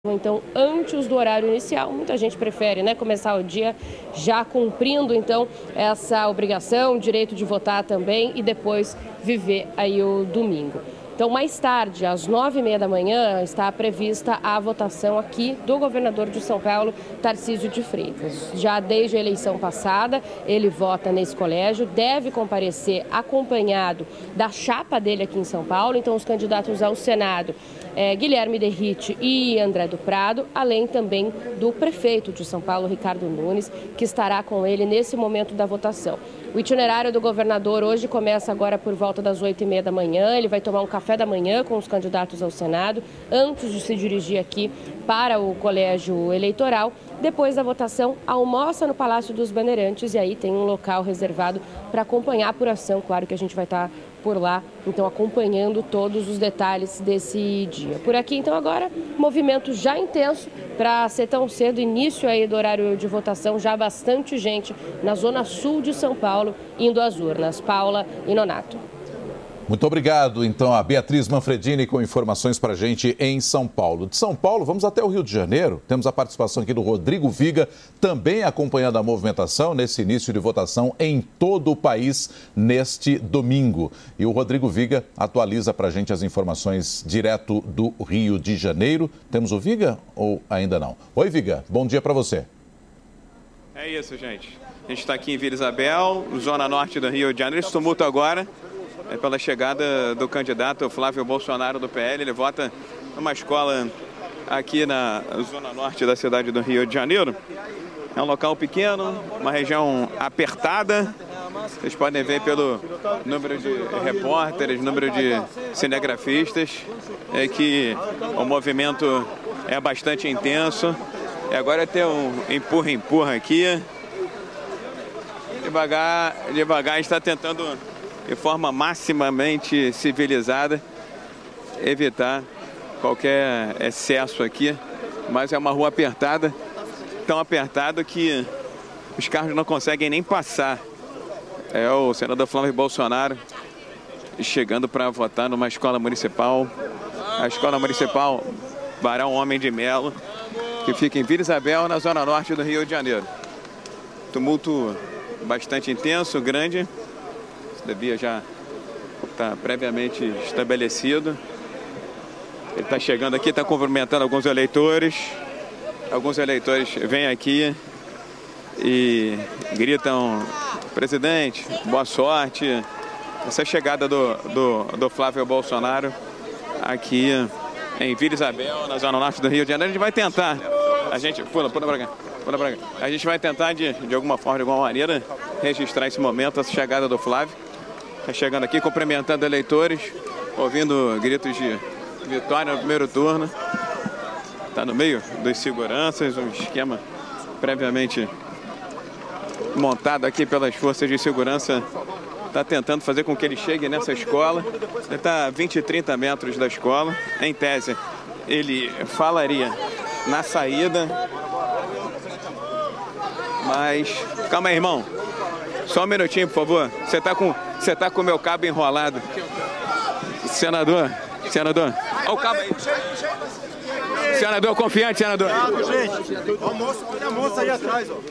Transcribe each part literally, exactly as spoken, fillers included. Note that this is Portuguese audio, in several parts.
Então, antes do horário inicial, muita gente prefere, né, começar o dia já cumprindo, então, essa obrigação, direito de votar também e depois viver aí o domingo. Então, mais tarde, às nove e meia da manhã, está prevista a votação aqui do governador de São Paulo, Tarcísio de Freitas. Já desde a eleição passada, ele vota nesse colégio, deve comparecer acompanhado da chapa dele aqui em São Paulo. Então, os candidatos ao Senado, é, Guilherme Derrite e André do Prado, além também do prefeito de São Paulo, Ricardo Nunes, que estará com ele nesse momento da votação. O itinerário do governador hoje começa agora por volta das oito e meia da manhã. Ele vai tomar um café da manhã com os candidatos ao Senado, antes de se dirigir aqui para o colégio eleitoral. Depois da votação, almoça no Palácio dos Bandeirantes e aí tem um local reservado para acompanhar a apuração. Claro que a gente vai estar por lá, então, acompanhando todos os detalhes desse dia. Por aqui, então, agora, movimento já intenso para ser tão cedo, início aí do horário de votação, já bastante gente na zona sul de São Paulo indo às urnas. Paula e Nonato. Muito obrigado, então, a Beatriz Manfredini com informações para a gente em São Paulo. De São Paulo, vamos até o Rio de Janeiro. Temos a participação aqui do Rodrigo Viga, também acompanhando a movimentação nesse início de votação em todo o país neste domingo. E o Rodrigo Viga atualiza para a gente as informações direto do Rio de Janeiro. Temos o Viga ou ainda não? Oi, Viga, bom dia para você. É isso, gente. A gente está aqui em Vila Isabel, zona norte do Rio de Janeiro. Esse tumulto agora é pela chegada do candidato Flávio Bolsonaro do P L. Ele vota numa escola aqui na zona norte da cidade do Rio de Janeiro. É um local pequeno, uma região apertada. Vocês podem ver pelo número de repórteres, número de cinegrafistas, é que o movimento é bastante intenso. E agora tem um empurra-empurra aqui. Devagar, devagar está tentando, de forma maximamente civilizada, evitar qualquer excesso aqui, mas é uma rua apertada, tão apertada que os carros não conseguem nem passar. É o senador Flávio Bolsonaro chegando para votar numa escola municipal, a escola municipal Barão Homem de Melo, que fica em Vila Isabel, na zona norte do Rio de Janeiro. Tumulto bastante intenso, grande. Devia já estar previamente estabelecido. Ele está chegando aqui, está cumprimentando alguns eleitores. Alguns eleitores vêm aqui e gritam: presidente, boa sorte. Essa chegada do, do, do Flávio Bolsonaro aqui em Vila Isabel, na zona norte do Rio de Janeiro. A gente vai tentar, a gente, pula, pula pra cá, pula pra cá. A gente vai tentar de, de alguma forma, de alguma maneira, registrar esse momento, essa chegada do Flávio. Está chegando aqui, cumprimentando eleitores, ouvindo gritos de vitória no primeiro turno. Está no meio dos seguranças, um esquema previamente montado aqui pelas forças de segurança. Está tentando fazer com que ele chegue nessa escola. Ele está a vinte, trinta metros da escola. Em tese, ele falaria na saída. Mas, calma aí, irmão. Só um minutinho, por favor. Você está com você tá com o meu cabo enrolado. Senador, senador. Olha o cabo aí. Senador, confiante, senador. Gente, o moço, olha a moça aí atrás, ó.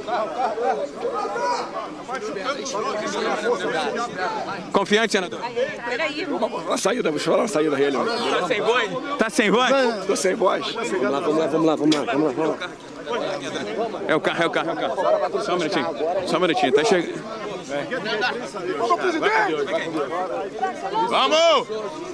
Confiante, senador. Peraí. Uma saída, deixa eu falar uma saída dele. Tá sem voz? Tá sem voz? Tô sem voz. Vamos lá, vamos lá, vamos lá, vamos lá, vamos lá. Vamos lá. É o carro, é o carro, é o carro. Só um minutinho, só um minutinho, tá chegando. Vamos, presidente! Vamos!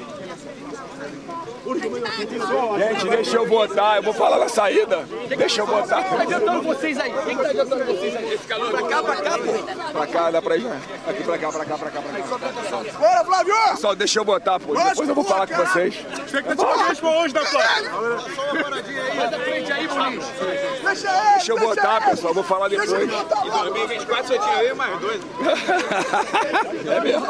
Gente, deixa eu votar, eu vou falar na saída. Deixa eu votar. Quem tá adiantando vocês aí? Quem tá adiantando vocês aí? Esse calor. Pra cá, pra cá, pô. Pra cá, dá pra ir, né? Aqui pra cá, pra cá, pra cá, pra cá. Bora, Flávio! Pessoal, deixa eu votar, pô. Depois eu vou falar com vocês. Expectativa de hoje, da Flávio. Sai da frente aí, Bolinho. Deixa ele! Deixa eu votar, pessoal, vou falar depois. Em dois mil e vinte e quatro só tinha eu e mais dois. É mesmo?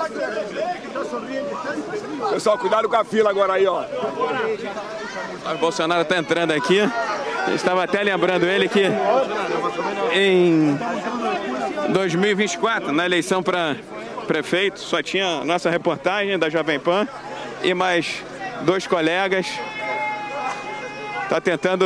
Pessoal, cuidado com a fila agora aí, ó. O Bolsonaro está entrando aqui. Eu estava até lembrando ele que em dois mil e vinte e quatro, na eleição para prefeito, só tinha nossa reportagem da Jovem Pan e mais dois colegas. está tentando